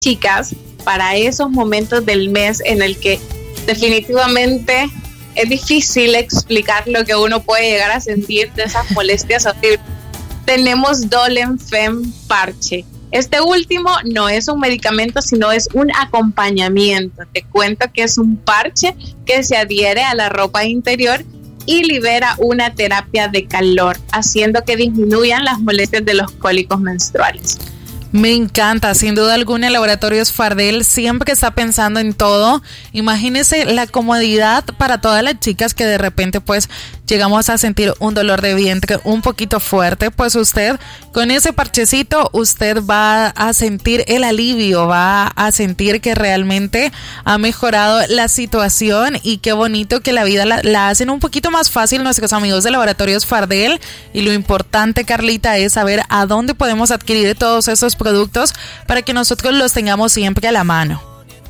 chicas para esos momentos del mes en el que definitivamente es difícil explicar lo que uno puede llegar a sentir de esas molestias horribles. Tenemos Dollen Fem Parche. Este último no es un medicamento, sino es un acompañamiento. Te cuento que es un parche que se adhiere a la ropa interior y libera una terapia de calor, haciendo que disminuyan las molestias de los cólicos menstruales. Me encanta, sin duda alguna. Laboratorios Fardel siempre está pensando en todo. Imagínese la comodidad para todas las chicas que de repente pues llegamos a sentir un dolor de vientre un poquito fuerte, pues usted con ese parchecito usted va a sentir el alivio, va a sentir que realmente ha mejorado la situación. Y qué bonito que la vida la hacen un poquito más fácil nuestros amigos de Laboratorios Fardel. Y lo importante, Carlita, es saber a dónde podemos adquirir todos esos productos para que nosotros los tengamos siempre a la mano.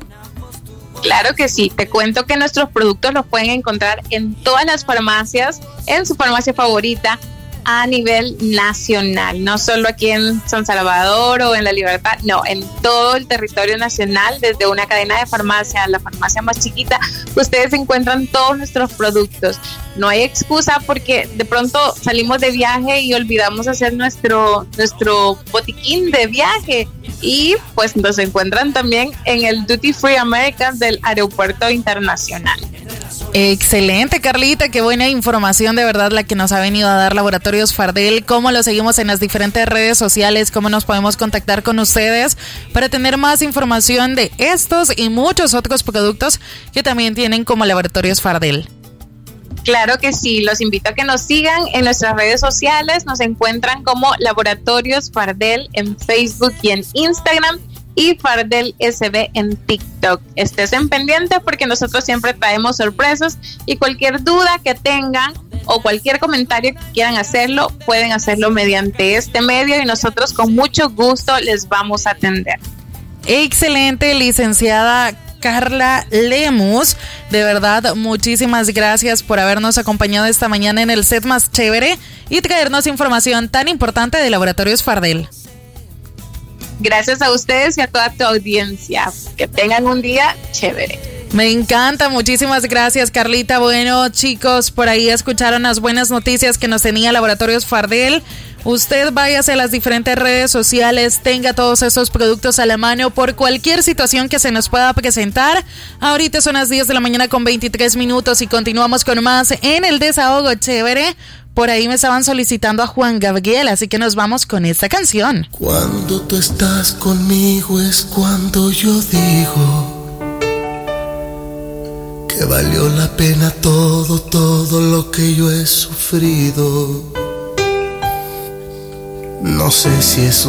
Claro que sí, te cuento que nuestros productos los pueden encontrar en todas las farmacias, en su farmacia favorita a nivel nacional, no solo aquí en San Salvador o en La Libertad, no, en todo el territorio nacional, desde una cadena de farmacia a la farmacia más chiquita, ustedes encuentran todos nuestros productos. No hay excusa porque de pronto salimos de viaje y olvidamos hacer nuestro botiquín de viaje y pues nos encuentran también en el Duty Free American del Aeropuerto Internacional. Excelente, Carlita, qué buena información de verdad la que nos ha venido a dar Laboratorios Fardel. Cómo lo seguimos en las diferentes redes sociales, cómo nos podemos contactar con ustedes para tener más información de estos y muchos otros productos que también tienen como Laboratorios Fardel. Claro que sí, los invito a que nos sigan en nuestras redes sociales, nos encuentran como Laboratorios Fardel en Facebook y en Instagram y Fardel SB en TikTok. Estés en pendiente porque nosotros siempre traemos sorpresas y cualquier duda que tengan o cualquier comentario que quieran hacerlo, pueden hacerlo mediante este medio y nosotros con mucho gusto les vamos a atender. Excelente, licenciada Carla Lemus, de verdad muchísimas gracias por habernos acompañado esta mañana en el set más chévere y traernos información tan importante de Laboratorios Fardel. Gracias a ustedes y a toda tu audiencia, que tengan un día chévere. Me encanta, muchísimas gracias, Carlita. Bueno, chicos, por ahí escucharon las buenas noticias que nos tenía Laboratorios Fardel. Usted váyase a las diferentes redes sociales, tenga todos esos productos a la mano por cualquier situación que se nos pueda presentar. Ahorita son las 10 de la mañana con 23 minutos y continuamos con más en el Desahogo Chévere. Por ahí me estaban solicitando a Juan Gabriel, así que nos vamos con esta canción. Cuando tú estás conmigo es cuando yo digo que valió la pena todo lo que yo he sufrido. No sé si es